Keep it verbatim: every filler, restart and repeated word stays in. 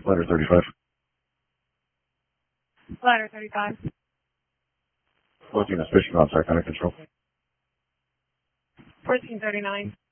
Ladder thirty-five. Ladder thirty-five. fourteen is fishing outside, kind of control. fourteen thirty-nine.